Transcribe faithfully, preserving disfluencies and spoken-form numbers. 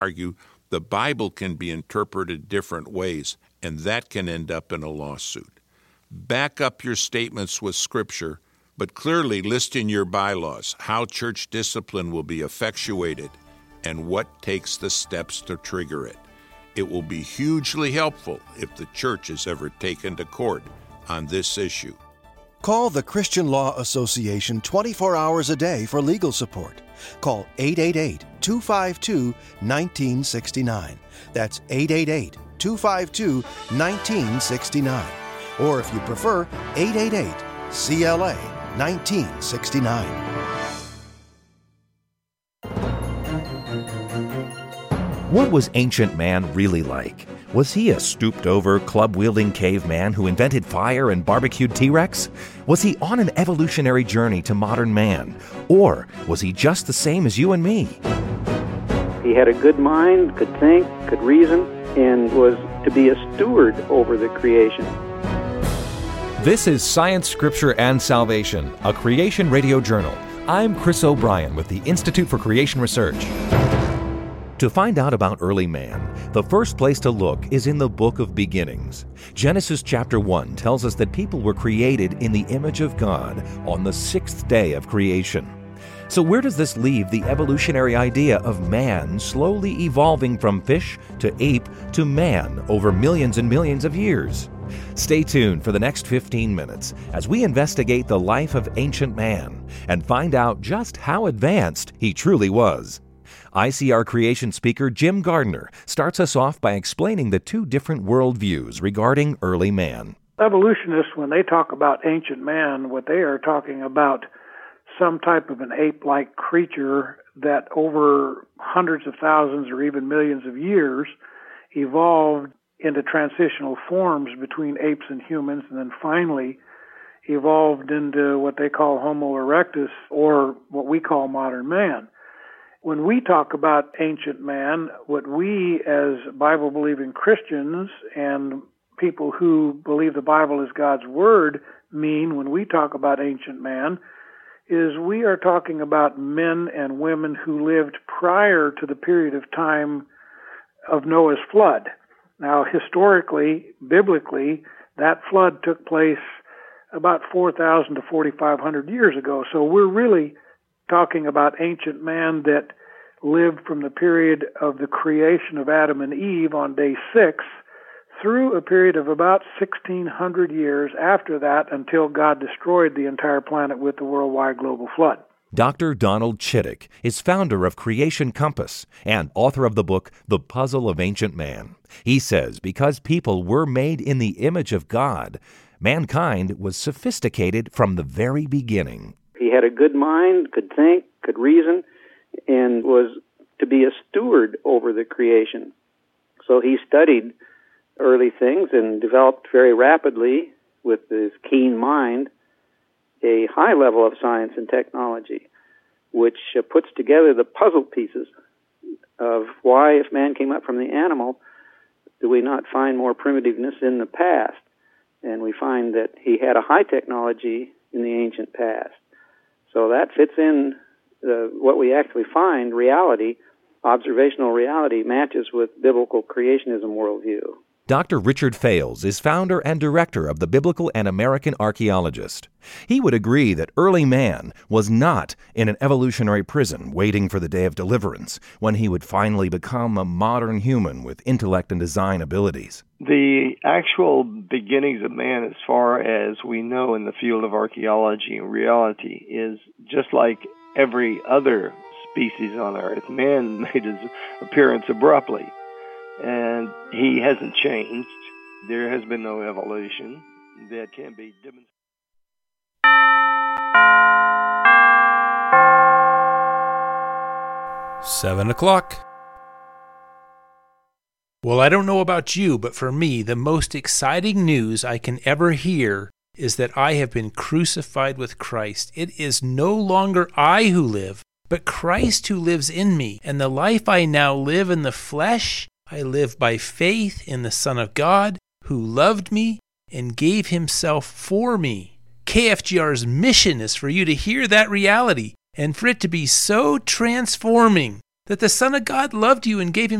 argue the Bible can be interpreted different ways, and that can end up in a lawsuit. Back up your statements with Scripture, but clearly list in your bylaws how church discipline will be effectuated and what takes the steps to trigger it. It will be hugely helpful if the church is ever taken to court on this issue. Call the Christian Law Association twenty-four hours a day for legal support. Call eight eight eight, two five two, one nine six nine. That's eight eight eight, two five two, one nine six nine. Or if you prefer, eight eight eight, C L A nineteen sixty-nine. What was ancient man really like? Was he a stooped-over, club-wielding caveman who invented fire and barbecued T-Rex? Was he on an evolutionary journey to modern man? Or was he just the same as you and me? He had a good mind, could think, could reason, and was to be a steward over the creation. This is Science, Scripture, and Salvation, a Creation Radio Journal. I'm Chris O'Brien with the Institute for Creation Research. To find out about early man, the first place to look is in the Book of Beginnings. Genesis chapter one tells us that people were created in the image of God on the sixth day of creation. So where does this leave the evolutionary idea of man slowly evolving from fish to ape to man over millions and millions of years? Stay tuned for the next fifteen minutes as we investigate the life of ancient man and find out just how advanced he truly was. I C R Creation speaker Jim Gardner starts us off by explaining the two different worldviews regarding early man. Evolutionists, when they talk about ancient man, what they are talking about some type of an ape-like creature that over hundreds of thousands or even millions of years evolved into transitional forms between apes and humans, and then finally evolved into what they call Homo erectus, or what we call modern man. When we talk about ancient man, what we as Bible-believing Christians and people who believe the Bible is God's Word mean when we talk about ancient man is we are talking about men and women who lived prior to the period of time of Noah's flood. Now, historically, biblically, that flood took place about four thousand to forty-five hundred years ago. So we're really talking about ancient man that lived from the period of the creation of Adam and Eve on day six through a period of about sixteen hundred years after that until God destroyed the entire planet with the worldwide global flood. Doctor Donald Chittick is founder of Creation Compass and author of the book The Puzzle of Ancient Man. He says because people were made in the image of God, mankind was sophisticated from the very beginning. He had a good mind, could think, could reason, and was to be a steward over the creation. So he studied early things and developed very rapidly, with his keen mind, a high level of science and technology, which uh, puts together the puzzle pieces of why, if man came up from the animal, do we not find more primitiveness in the past? And we find that he had a high technology in the ancient past. So that fits in uh, what we actually find, reality, observational reality, matches with biblical creationism worldview. Doctor Richard Fales is founder and director of the Biblical and American Archaeologist. He would agree that early man was not in an evolutionary prison waiting for the day of deliverance, when he would finally become a modern human with intellect and design abilities. The actual beginnings of man, as far as we know in the field of archaeology and reality, is just like every other species on Earth. Man made his appearance abruptly, and he hasn't changed. There has been no evolution that can be demonstrated. Seven o'clock. Well, I don't know about you, but for me, the most exciting news I can ever hear is that I have been crucified with Christ. It is no longer I who live, but Christ who lives in me. And the life I now live in the flesh, I live by faith in the Son of God, who loved me and gave himself for me. K F G R's mission is for you to hear that reality and for it to be so transforming that the Son of God loved you and gave